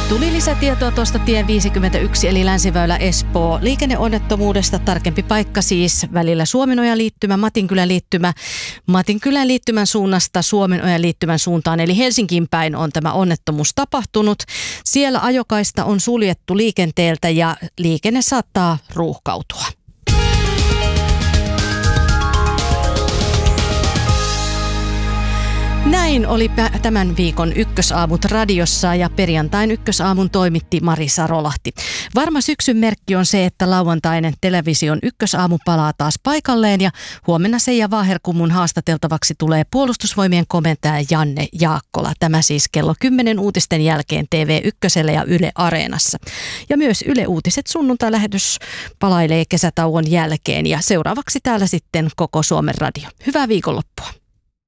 Tuli lisätietoa tuosta tien 51 eli Länsiväylä Espoo liikenneonnettomuudesta. Tarkempi paikka siis välillä Suomenojan liittymä, Matinkylän liittymä. Matinkylän liittymän suunnasta Suomenojan liittymän suuntaan eli Helsinkiin päin on tämä onnettomuus tapahtunut. Siellä ajokaista on suljettu liikenteeltä ja liikenne saattaa ruuhkautua. Näin oli tämän viikon Ykkösaamut radiossa ja perjantain Ykkösaamun toimitti Mari Sarolahti. Varma syksyn merkki on se, että lauantainen television Ykkösaamu palaa taas paikalleen ja huomenna Seija Vaaherkumun haastateltavaksi tulee Puolustusvoimien komentaja Janne Jaakkola. Tämä siis kello 10 uutisten jälkeen TV1 ja Yle Areenassa. Ja myös Yle Uutiset sunnuntai-lähetys palailee kesätauon jälkeen ja seuraavaksi täällä sitten koko Suomen radio. Hyvää viikonloppua.